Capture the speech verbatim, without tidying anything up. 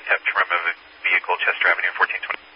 attempt to remove a vehicle Chester Avenue fourteen twenty.